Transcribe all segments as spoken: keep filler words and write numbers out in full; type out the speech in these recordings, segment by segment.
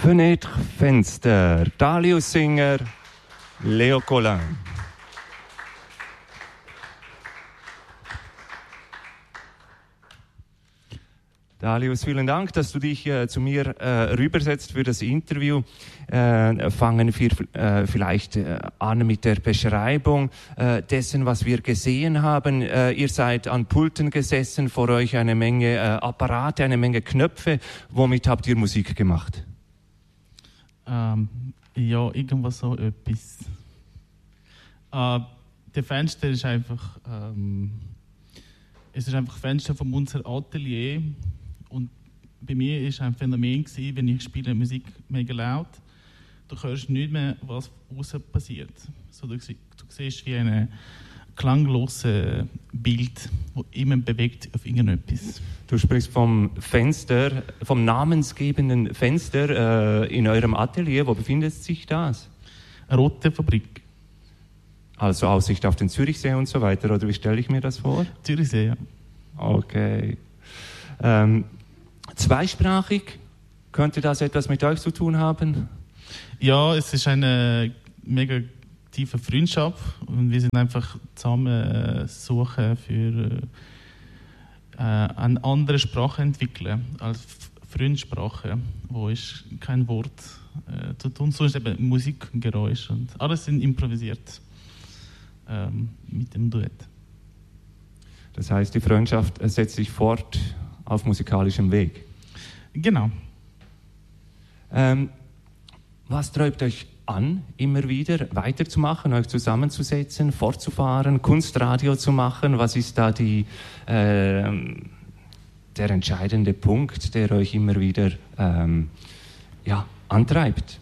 Fenêtre, Fenster, Dalius Singer, Leo Colin. Dalius, vielen Dank, dass du dich äh, zu mir äh, rübersetzt für das Interview. Äh, fangen wir äh, vielleicht äh, an mit der Beschreibung äh, dessen, was wir gesehen haben. Äh, ihr seid an Pulten gesessen, vor euch eine Menge äh, Apparate, eine Menge Knöpfe. Womit habt ihr Musik gemacht? Ähm, ja, irgendwas so etwas. Äh, der Fenster ist einfach, ähm, es ist einfach Fenster von unserem Atelier. Und bei mir war es ein Phänomen, wenn ich spiele Musik mega laut, du hörst nicht mehr, was außen passiert. So, du, du siehst wie ein klangloses Bild, das immer bewegt auf irgendetwas. Du sprichst vom Fenster, vom namensgebenden Fenster äh, in eurem Atelier. Wo befindet sich das? Eine rote Fabrik. Also Aussicht auf den Zürichsee und so weiter, oder wie stelle ich mir das vor? Zürichsee, ja. Okay. Ähm, zweisprachig, könnte das etwas mit euch zu tun haben? Ja, es ist eine mega tiefe Freundschaft und wir sind einfach zusammen äh, suchen für äh, eine andere Sprache entwickeln als Freundsprache, wo ist kein Wort äh, zu tun, sonst eben Musik, Geräusch und alles sind improvisiert ähm, mit dem Duett. Das heißt, die Freundschaft setzt sich fort auf musikalischem Weg. Genau. Ähm, was treibt euch an, immer wieder weiterzumachen, euch zusammenzusetzen, fortzufahren, Kunstradio zu machen? Was ist da die, äh, der entscheidende Punkt, der euch immer wieder ähm, ja, antreibt?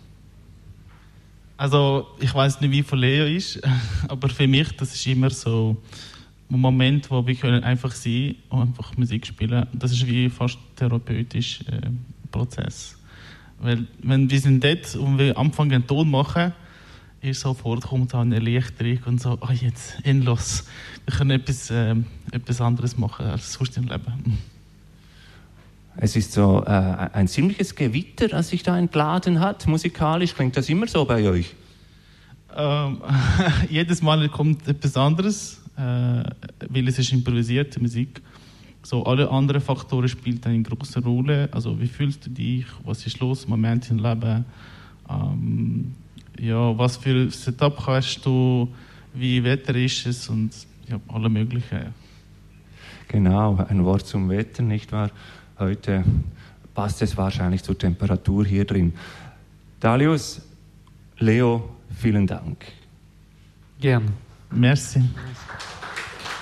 Also ich weiß nicht, wie von Leo ist, aber für mich das ist immer so ein Moment, wo wir können einfach sein und einfach Musik spielen. Das ist wie fast ein therapeutischer äh, Prozess. Weil wenn wir sind dort und wir anfangen einen Ton machen, ist sofort kommt eine Erleichterung und so, oh jetzt, endlos. Wir können etwas, äh, etwas anderes machen als sonst im Leben. Es ist so äh, ein ziemliches Gewitter, das sich da entladen hat, musikalisch. Klingt das immer so bei euch? Ähm, jedes Mal kommt etwas anderes. Äh, weil es ist improvisierte Musik. So, alle anderen Faktoren spielen eine große Rolle. Also wie fühlst du dich? Was ist los im Moment im Leben? Ähm, ja, was für Setup hast du? Wie Wetter ist es? Und ja, alle möglichen. Genau, ein Wort zum Wetter, nicht wahr? Heute passt es wahrscheinlich zur Temperatur hier drin. Dalius, Leo, vielen Dank. Gern. Merci.